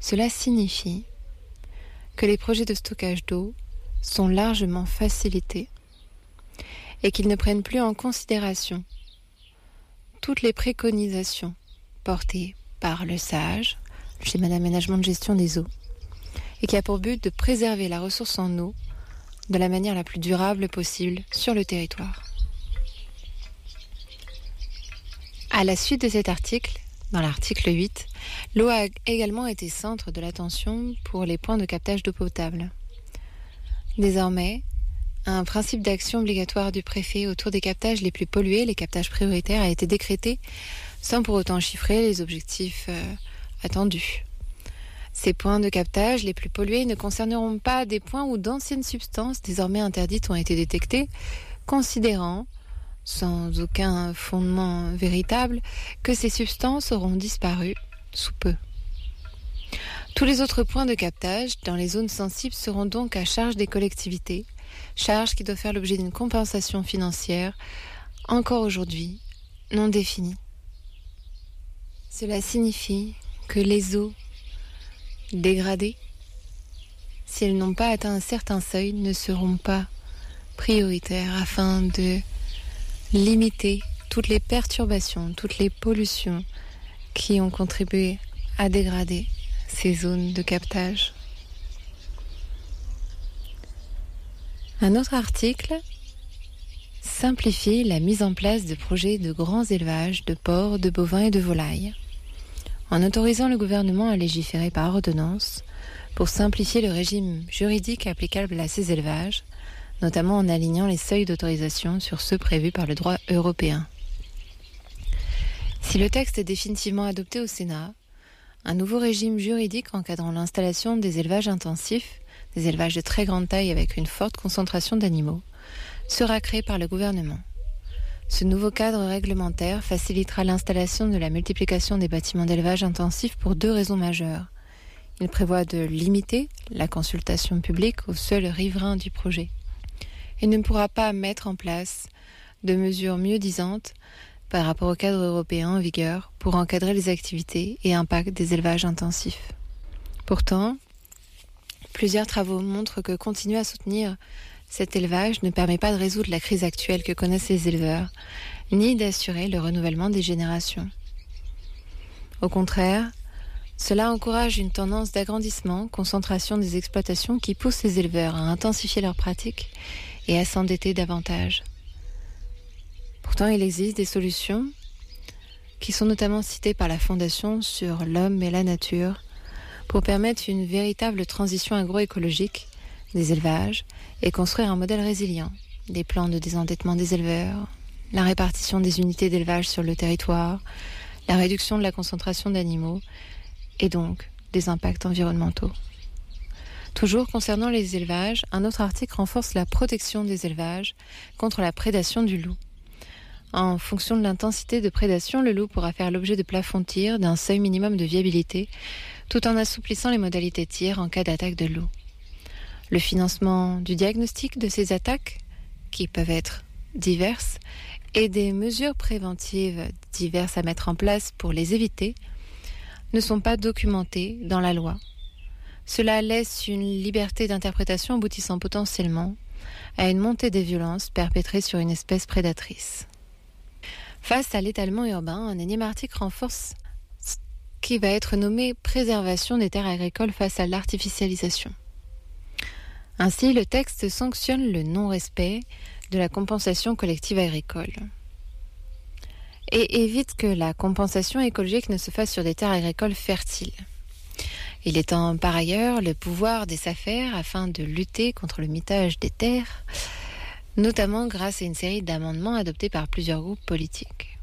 Cela signifie que les projets de stockage d'eau sont largement facilités et qu'ils ne prennent plus en considération toutes les préconisations portées par le SAGE, le schéma d'aménagement de gestion des eaux, et qui a pour but de préserver la ressource en eau de la manière la plus durable possible sur le territoire. À la suite de cet article, dans l'article 8, l'eau a également été centre de l'attention pour les points de captage d'eau potable. Désormais, un principe d'action obligatoire du préfet autour des captages les plus pollués, les captages prioritaires, a été décrété sans pour autant chiffrer les objectifs attendus. Ces points de captage les plus pollués ne concerneront pas des points où d'anciennes substances désormais interdites ont été détectées, considérant, sans aucun fondement véritable, que ces substances auront disparu sous peu. Tous les autres points de captage dans les zones sensibles seront donc à charge des collectivités, charge qui doit faire l'objet d'une compensation financière, encore aujourd'hui non définie. Cela signifie que les eaux dégradées, si elles n'ont pas atteint un certain seuil, ne seront pas prioritaires afin de limiter toutes les perturbations, toutes les pollutions qui ont contribué à dégrader ces zones de captage. Un autre article simplifie la mise en place de projets de grands élevages de porcs, de bovins et de volailles, en autorisant le gouvernement à légiférer par ordonnance pour simplifier le régime juridique applicable à ces élevages, notamment en alignant les seuils d'autorisation sur ceux prévus par le droit européen. Si le texte est définitivement adopté au Sénat, un nouveau régime juridique encadrant l'installation des élevages intensifs, des élevages de très grande taille avec une forte concentration d'animaux, sera créé par le gouvernement. Ce nouveau cadre réglementaire facilitera l'installation de la multiplication des bâtiments d'élevage intensif pour deux raisons majeures. Il prévoit de limiter la consultation publique aux seuls riverains du projet. Il ne pourra pas mettre en place de mesures mieux-disantes par rapport au cadre européen en vigueur pour encadrer les activités et impacts des élevages intensifs. Pourtant, plusieurs travaux montrent que continuer à soutenir cet élevage ne permet pas de résoudre la crise actuelle que connaissent les éleveurs, ni d'assurer le renouvellement des générations. Au contraire, cela encourage une tendance d'agrandissement, concentration des exploitations qui pousse les éleveurs à intensifier leurs pratiques et à s'endetter davantage. Pourtant, il existe des solutions qui sont notamment citées par la Fondation sur l'homme et la nature pour permettre une véritable transition agroécologique des élevages et construire un modèle résilient, des plans de désendettement des éleveurs, la répartition des unités d'élevage sur le territoire, la réduction de la concentration d'animaux et donc des impacts environnementaux. Toujours concernant les élevages, un autre article renforce la protection des élevages contre la prédation du loup. En fonction de l'intensité de prédation, le loup pourra faire l'objet de plafonds de tir d'un seuil minimum de viabilité, tout en assouplissant les modalités de tir en cas d'attaque de loup. Le financement du diagnostic de ces attaques, qui peuvent être diverses, et des mesures préventives diverses à mettre en place pour les éviter, ne sont pas documentés dans la loi. Cela laisse une liberté d'interprétation aboutissant potentiellement à une montée des violences perpétrées sur une espèce prédatrice. Face à l'étalement urbain, un énième article renforce ce qui va être nommé préservation des terres agricoles face à l'artificialisation. Ainsi, le texte sanctionne le non-respect de la compensation collective agricole et évite que la compensation écologique ne se fasse sur des terres agricoles fertiles. Il étend par ailleurs le pouvoir des SAFER afin de lutter contre le mitage des terres, notamment grâce à une série d'amendements adoptés par plusieurs groupes politiques.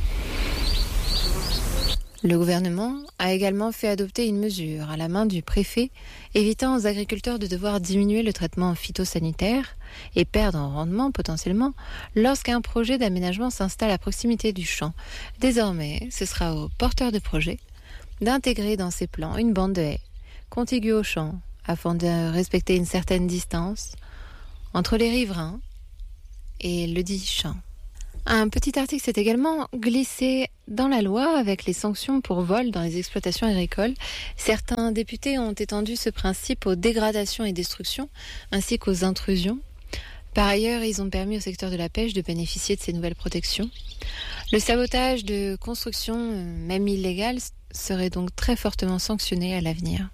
Le gouvernement a également fait adopter une mesure à la main du préfet évitant aux agriculteurs de devoir diminuer le traitement phytosanitaire et perdre en rendement potentiellement lorsqu'un projet d'aménagement s'installe à proximité du champ. Désormais, ce sera aux porteurs de projet d'intégrer dans ces plans une bande de haies contiguë au champ afin de respecter une certaine distance entre les riverains et le dit champ. Un petit article s'est également glissé dans la loi avec les sanctions pour vol dans les exploitations agricoles. Certains députés ont étendu ce principe aux dégradations et destructions, ainsi qu'aux intrusions. Par ailleurs, ils ont permis au secteur de la pêche de bénéficier de ces nouvelles protections. Le sabotage de constructions, même illégales, serait donc très fortement sanctionné à l'avenir.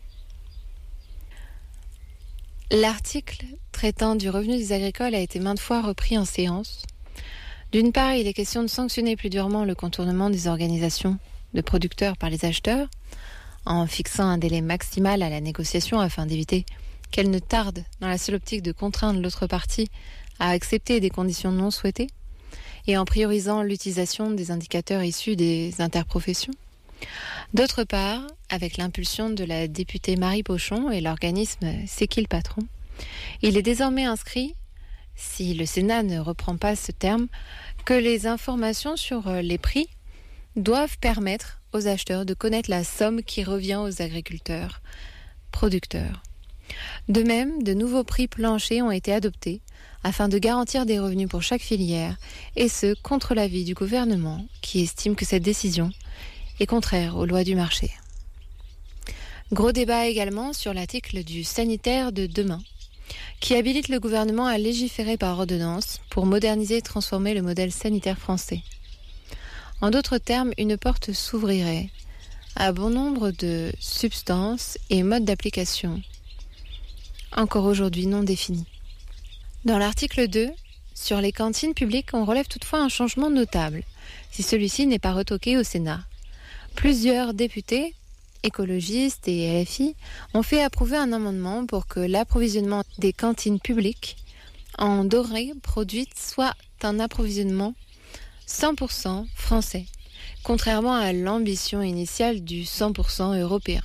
L'article traitant du revenu des agricoles a été maintes fois repris en séance. D'une part, il est question de sanctionner plus durement le contournement des organisations de producteurs par les acheteurs, en fixant un délai maximal à la négociation afin d'éviter qu'elle ne tarde dans la seule optique de contraindre l'autre partie à accepter des conditions non souhaitées, et en priorisant l'utilisation des indicateurs issus des interprofessions. D'autre part, avec l'impulsion de la députée Marie Pochon et l'organisme C'est qui le patron, il est désormais inscrit, si le Sénat ne reprend pas ce terme, que les informations sur les prix doivent permettre aux acheteurs de connaître la somme qui revient aux agriculteurs, producteurs. De même, de nouveaux prix planchers ont été adoptés afin de garantir des revenus pour chaque filière, et ce, contre l'avis du gouvernement qui estime que cette décision est contraire aux lois du marché. Gros débat également sur l'article du sanitaire de demain, qui habilite le gouvernement à légiférer par ordonnance pour moderniser et transformer le modèle sanitaire français. En d'autres termes, une porte s'ouvrirait à bon nombre de substances et modes d'application, encore aujourd'hui non définis. Dans l'article 2, sur les cantines publiques, on relève toutefois un changement notable, si celui-ci n'est pas retoqué au Sénat. Plusieurs députés, écologistes et LFI, ont fait approuver un amendement pour que l'approvisionnement des cantines publiques en denrées produites soit un approvisionnement 100% français, contrairement à l'ambition initiale du 100% européen.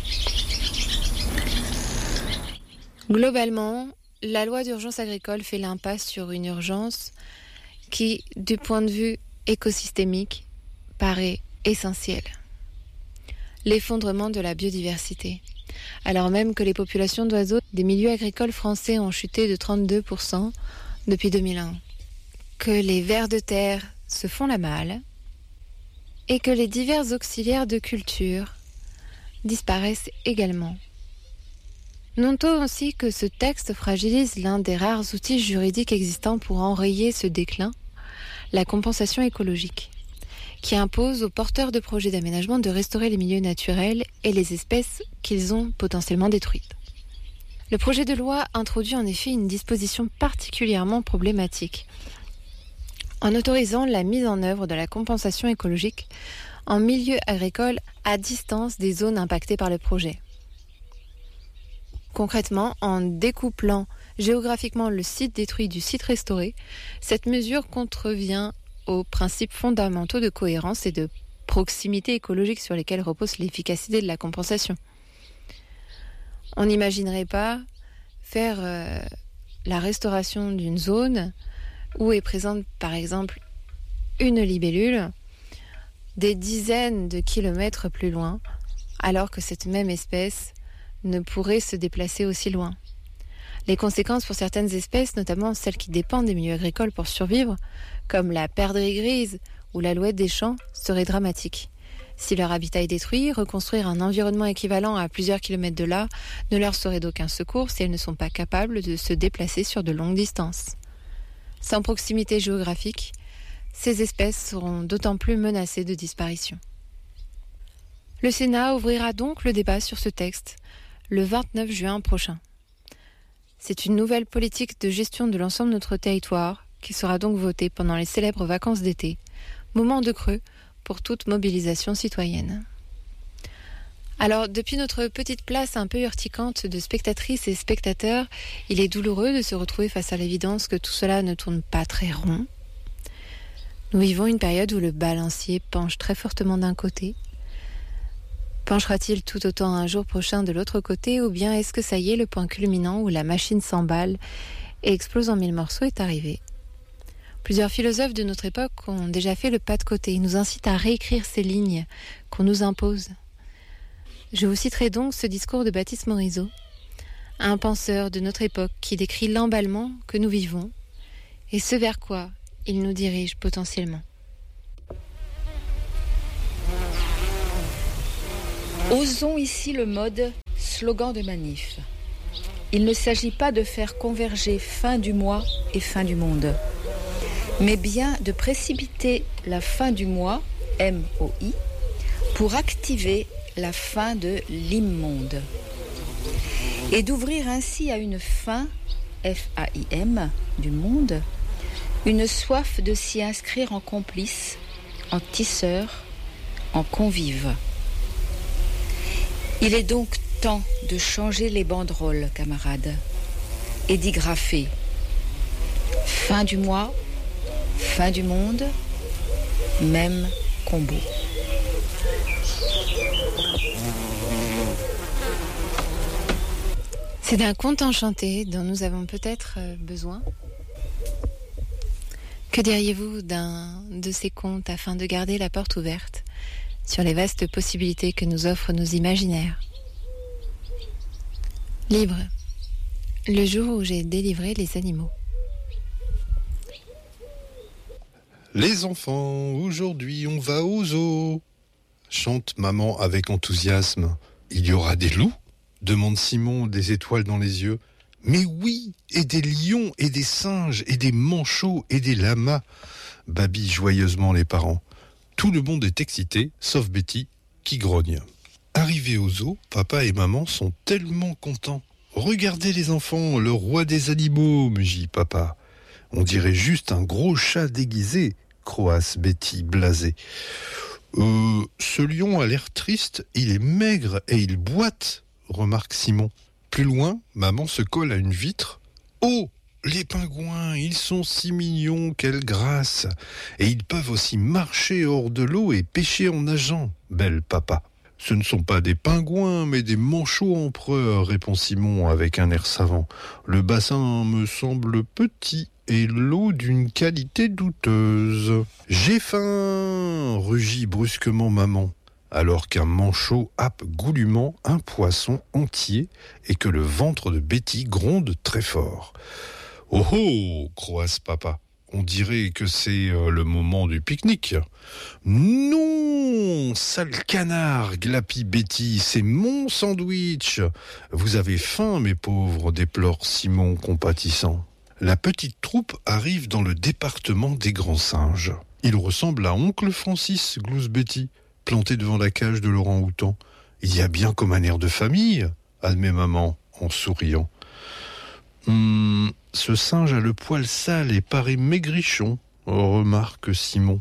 Globalement, la loi d'urgence agricole fait l'impasse sur une urgence qui, du point de vue écosystémique, paraît essentielle. L'effondrement de la biodiversité. Alors même que les populations d'oiseaux des milieux agricoles français ont chuté de 32% depuis 2001, que les vers de terre se font la malle et que les divers auxiliaires de culture disparaissent également. Notons aussi que ce texte fragilise l'un des rares outils juridiques existants pour enrayer ce déclin, la compensation écologique, qui impose aux porteurs de projets d'aménagement de restaurer les milieux naturels et les espèces qu'ils ont potentiellement détruites. Le projet de loi introduit en effet une disposition particulièrement problématique, en autorisant la mise en œuvre de la compensation écologique en milieu agricole à distance des zones impactées par le projet. Concrètement, en découplant géographiquement le site détruit du site restauré, cette mesure contrevient aux principes fondamentaux de cohérence et de proximité écologique sur lesquels repose l'efficacité de la compensation. On n'imaginerait pas faire la restauration d'une zone où est présente par exemple une libellule des dizaines de kilomètres plus loin, alors que cette même espèce ne pourrait se déplacer aussi loin. Les conséquences pour certaines espèces, notamment celles qui dépendent des milieux agricoles pour survivre, comme la perdrix grise ou l'alouette des champs, seraient dramatiques. Si leur habitat est détruit, reconstruire un environnement équivalent à plusieurs kilomètres de là ne leur serait d'aucun secours si elles ne sont pas capables de se déplacer sur de longues distances. Sans proximité géographique, ces espèces seront d'autant plus menacées de disparition. Le Sénat ouvrira donc le débat sur ce texte le 29 juin prochain. C'est une nouvelle politique de gestion de l'ensemble de notre territoire qui sera donc votée pendant les célèbres vacances d'été, moment de creux pour toute mobilisation citoyenne. Alors, depuis notre petite place un peu urticante de spectatrices et spectateurs, il est douloureux de se retrouver face à l'évidence que tout cela ne tourne pas très rond. Nous vivons une période où le balancier penche très fortement d'un côté. Penchera-t-il tout autant un jour prochain de l'autre côté, ou bien est-ce que ça y est, le point culminant où la machine s'emballe et explose en mille morceaux est arrivé? Plusieurs philosophes de notre époque ont déjà fait le pas de côté. Ils nous incitent à réécrire ces lignes qu'on nous impose. Je vous citerai donc ce discours de Baptiste Morisot, un penseur de notre époque qui décrit l'emballement que nous vivons et ce vers quoi il nous dirige potentiellement. Osons ici le mode slogan de manif. Il ne s'agit pas de faire converger fin du mois et fin du monde, mais bien de précipiter la fin du mois, MOI, pour activer la fin de l'immonde. Et d'ouvrir ainsi à une fin, FAIM, du monde, une soif de s'y inscrire en complice, en tisseur, en convive. Il est donc temps de changer les banderoles, camarades, et d'y graffer. Fin du mois, fin du monde, même combo. C'est d'un conte enchanté dont nous avons peut-être besoin. Que diriez-vous d'un de ces contes afin de garder la porte ouverte sur les vastes possibilités que nous offrent nos imaginaires? Libre, le jour où j'ai délivré les animaux. Les enfants, aujourd'hui on va au zoo, chante maman avec enthousiasme. Il y aura des loups? Demande Simon, des étoiles dans les yeux. Mais oui, et des lions, et des singes, et des manchots, et des lamas, babillent joyeusement les parents. Tout le monde est excité, sauf Betty, qui grogne. Arrivés au zoo, papa et maman sont tellement contents. Regardez les enfants, le roi des animaux, mugit papa. On dirait juste un gros chat déguisé, croasse Betty blasée. Ce lion a l'air triste, il est maigre et il boite, remarque Simon. Plus loin, maman se colle à une vitre. Oh, les pingouins, ils sont si mignons, quelle grâce! Et ils peuvent aussi marcher hors de l'eau et pêcher en nageant, belle papa. Ce ne sont pas des pingouins, mais des manchots empereurs, répond Simon avec un air savant. Le bassin me semble petit et l'eau d'une qualité douteuse. J'ai faim, rugit brusquement maman, alors qu'un manchot happe goulûment un poisson entier et que le ventre de Betty gronde très fort. Oh oh, croasse papa. On dirait que c'est le moment du pique-nique. Non, sale canard, glapit Betty, c'est mon sandwich. Vous avez faim, mes pauvres, déplore Simon compatissant. La petite troupe arrive dans le département des grands singes. Il ressemble à oncle Francis, glousse Betty, planté devant la cage de l'orang-outan. Il y a bien comme un air de famille, admet maman en souriant. Ce singe a le poil sale et paraît maigrichon, remarque Simon.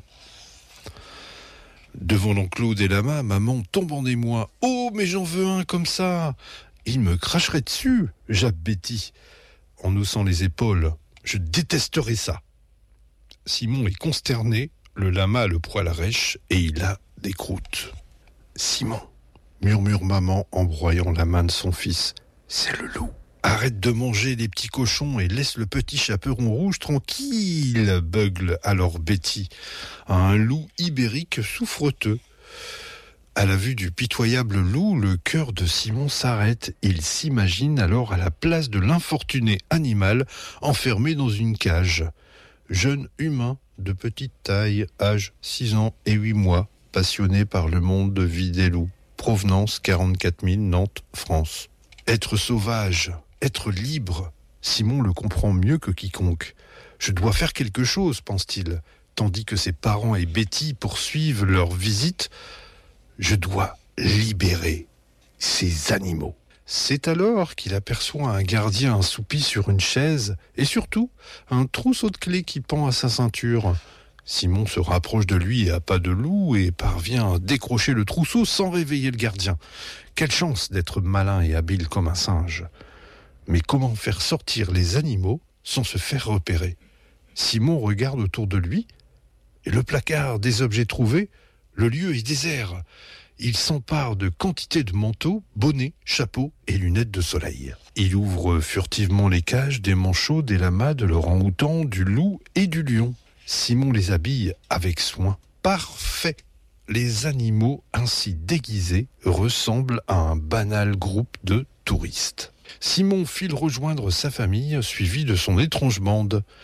Devant l'enclos des lamas, maman tombe en émoi. Oh, mais j'en veux un comme ça! Il me cracherait dessus, jappe Betty, en haussant les épaules. Je détesterais ça. Simon est consterné, le lama a le poil rêche et il a des croûtes. Simon, murmure maman en broyant la main de son fils, c'est le loup. Arrête de manger les petits cochons et laisse le petit chaperon rouge tranquille, bugle alors Betty, un loup ibérique souffreteux. À la vue du pitoyable loup, le cœur de Simon s'arrête. Il s'imagine alors à la place de l'infortuné animal enfermé dans une cage. Jeune humain de petite taille, âge 6 ans et 8 mois, passionné par le monde de vie des loups. Provenance 44 000, Nantes, France. Être sauvage, être libre, Simon le comprend mieux que quiconque. Je dois faire quelque chose, pense-t-il, tandis que ses parents et Betty poursuivent leur visite. Je dois libérer ces animaux. C'est alors qu'il aperçoit un gardien assoupi sur une chaise et surtout un trousseau de clés qui pend à sa ceinture. Simon se rapproche de lui à pas de loup et parvient à décrocher le trousseau sans réveiller le gardien. Quelle chance d'être malin et habile comme un singe. Mais comment faire sortir les animaux sans se faire repérer? Simon regarde autour de lui et le placard des objets trouvés, le lieu est désert. Il s'empare de quantité de manteaux, bonnets, chapeaux et lunettes de soleil. Il ouvre furtivement les cages des manchots, des lamas, de l'orang-outan, du loup et du lion. Simon les habille avec soin. Parfait! Les animaux ainsi déguisés ressemblent à un banal groupe de touristes. Simon file rejoindre sa famille, suivi de son étrange bande.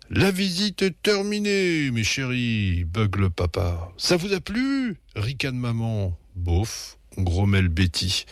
La visite est terminée, mes chéris, bugle papa. Ça vous a plu? Ricane maman. Bof, grommelle Betty.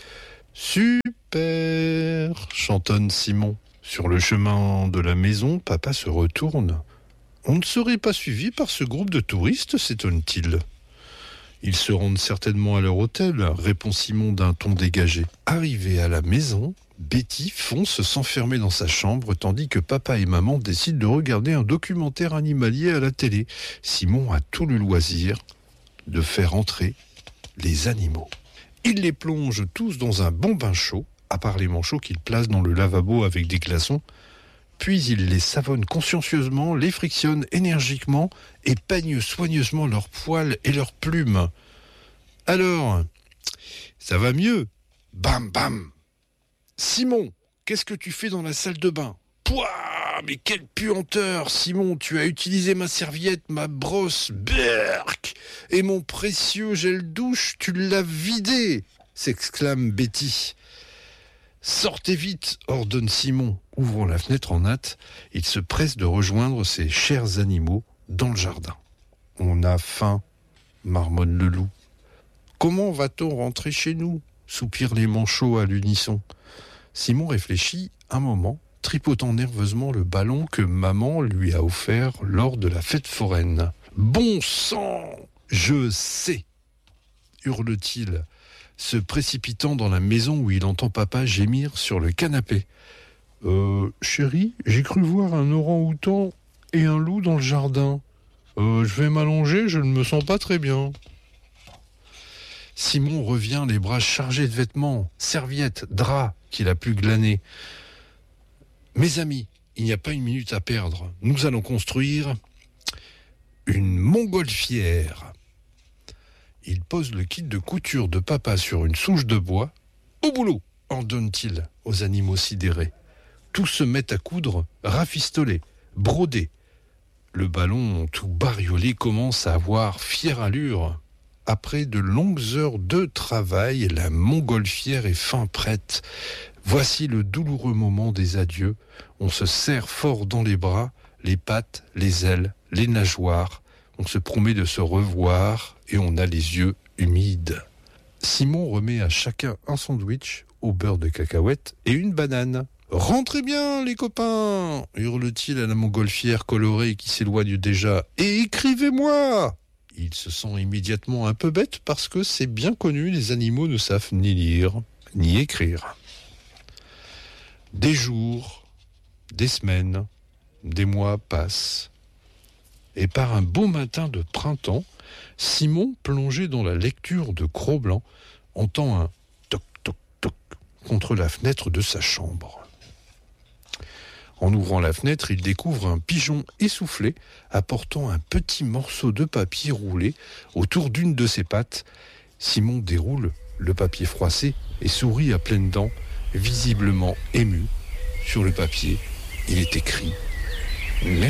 Super, chantonne Simon. Sur le chemin de la maison, papa se retourne. On ne serait pas suivi par ce groupe de touristes, s'étonne-t-il. Ils se rendent certainement à leur hôtel, répond Simon d'un ton dégagé. Arrivé à la maison, Betty fonce s'enfermer dans sa chambre tandis que papa et maman décident de regarder un documentaire animalier à la télé. Simon a tout le loisir de faire entrer les animaux. Il les plonge tous dans un bon bain chaud, à part les manchots qu'il place dans le lavabo avec des glaçons. Puis il les savonne consciencieusement, les frictionne énergiquement et peigne soigneusement leurs poils et leurs plumes. Alors, ça va mieux? Bam, bam! Simon, qu'est-ce que tu fais dans la salle de bain? Pouah, mais quelle puanteur! Simon, tu as utilisé ma serviette, ma brosse, berk! Et mon précieux gel douche, tu l'as vidé! S'exclame Betty. Sortez vite, ordonne Simon, ouvrant la fenêtre en hâte. Il se presse de rejoindre ses chers animaux dans le jardin. On a faim, marmonne le loup. Comment va-t-on rentrer chez nous? Soupirent les manchots à l'unisson. Simon réfléchit un moment, tripotant nerveusement le ballon que maman lui a offert lors de la fête foraine. Bon sang, je sais, hurle-t-il, se précipitant dans la maison où il entend papa gémir sur le canapé. Chérie, j'ai cru voir un orang-outan et un loup dans le jardin. Je vais m'allonger, je ne me sens pas très bien. Simon revient, les bras chargés de vêtements, serviettes, draps qu'il a pu glaner. Mes amis, il n'y a pas une minute à perdre. Nous allons construire une montgolfière. Il pose le kit de couture de papa sur une souche de bois. Au boulot, ordonne-t-il aux animaux sidérés. Tous se mettent à coudre, rafistoler, broder. Le ballon tout bariolé commence à avoir fière allure. Après de longues heures de travail, la montgolfière est fin prête. Voici le douloureux moment des adieux. On se serre fort dans les bras, les pattes, les ailes, les nageoires. On se promet de se revoir et on a les yeux humides. Simon remet à chacun un sandwich au beurre de cacahuète et une banane. « Rentrez bien, les copains !» hurle-t-il à la montgolfière colorée qui s'éloigne déjà. « Et écrivez-moi !» Il se sent immédiatement un peu bête parce que c'est bien connu, les animaux ne savent ni lire ni écrire. Des jours, des semaines, des mois passent. Et par un beau matin de printemps, Simon, plongé dans la lecture de Cro-Blanc, entend un toc-toc-toc contre la fenêtre de sa chambre. En ouvrant la fenêtre, il découvre un pigeon essoufflé apportant un petit morceau de papier roulé autour d'une de ses pattes. Simon déroule le papier froissé et sourit à pleines dents, visiblement ému. Sur le papier, il est écrit « Merci ».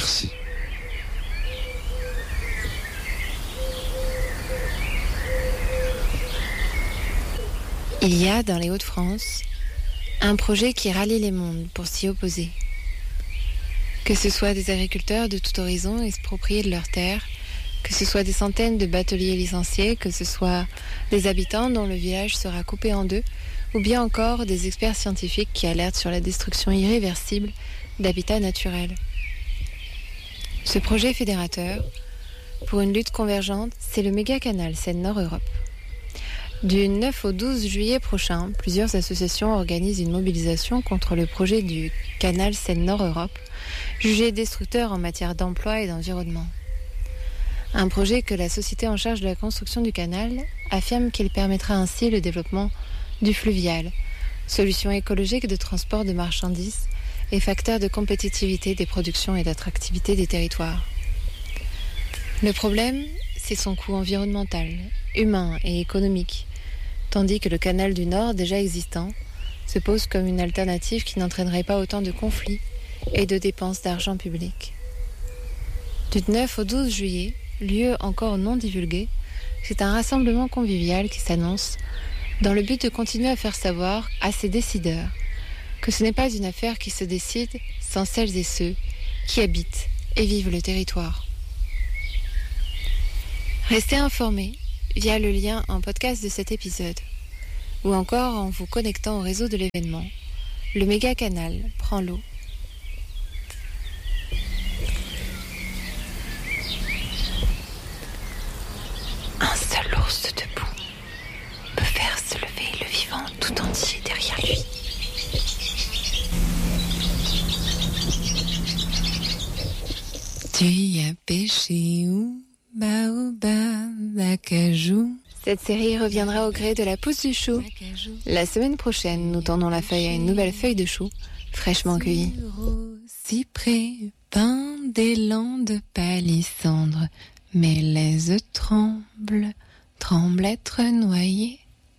Il y a dans les Hauts-de-France un projet qui rallie les mondes pour s'y opposer. Que ce soit des agriculteurs de tout horizon expropriés de leurs terres, que ce soit des centaines de bateliers licenciés, que ce soit des habitants dont le village sera coupé en deux, ou bien encore des experts scientifiques qui alertent sur la destruction irréversible d'habitats naturels. Ce projet fédérateur, pour une lutte convergente, c'est le méga-canal Seine-Nord-Europe. Du 9 au 12 juillet prochain, plusieurs associations organisent une mobilisation contre le projet du canal Seine-Nord-Europe, jugé destructeur en matière d'emploi et d'environnement. Un projet que la société en charge de la construction du canal affirme qu'il permettra ainsi le développement du fluvial, solution écologique de transport de marchandises et facteur de compétitivité des productions et d'attractivité des territoires. Le problème, c'est son coût environnemental, humain et économique, tandis que le canal du Nord, déjà existant, se pose comme une alternative qui n'entraînerait pas autant de conflits et de dépenses d'argent public. Du 9 au 12 juillet, lieu encore non divulgué, c'est un rassemblement convivial qui s'annonce dans le but de continuer à faire savoir à ces décideurs que ce n'est pas une affaire qui se décide sans celles et ceux qui habitent et vive le territoire. Restez informés via le lien en podcast de cet épisode ou encore en vous connectant au réseau de l'événement. Le méga canal prend l'eau. Un seul ours debout peut faire se lever le vivant tout entier derrière lui. Tu y as pêché où? Baobab, acajou. Cette série reviendra au gré de la pousse du chou. La semaine prochaine, nous tendons la feuille à une nouvelle feuille de chou, fraîchement cueillie. Cyprès, pin des landes, palissandre, mélèze tremble, tremble être noyé.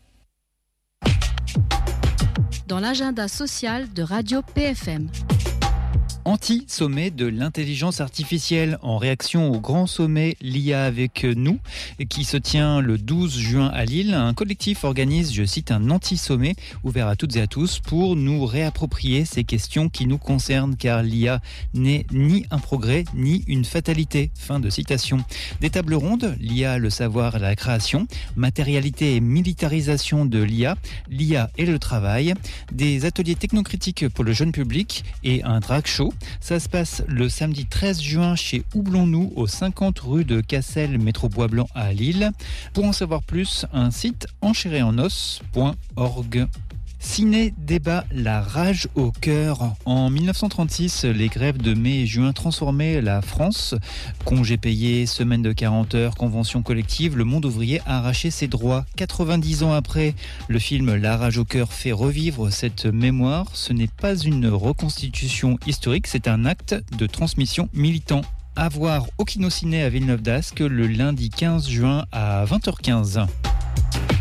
Dans l'agenda social de Radio PFM. Anti-sommet de l'intelligence artificielle en réaction au grand sommet l'IA avec nous qui se tient le 12 juin à Lille. Un collectif organise, je cite, un anti-sommet ouvert à toutes et à tous pour nous réapproprier ces questions qui nous concernent car l'IA n'est ni un progrès ni une fatalité. Fin de citation. Des tables rondes, l'IA, le savoir et la création, matérialité et militarisation de l'IA, l'IA et le travail, des ateliers technocritiques pour le jeune public et un drag show. Ça se passe le samedi 13 juin chez Houblon-nous au 50 rue de Cassel, métro Bois-Blanc à Lille. Pour en savoir plus, un site enchairerenos.org. Ciné débat la rage au cœur. En 1936, les grèves de mai et juin transformaient la France. Congés payés, semaine de 40 heures, convention collective, le monde ouvrier a arraché ses droits. 90 ans après, le film La rage au cœur fait revivre cette mémoire. Ce n'est pas une reconstitution historique, c'est un acte de transmission militant. À voir au Kinociné à Villeneuve d'Ascq le lundi 15 juin à 20h15.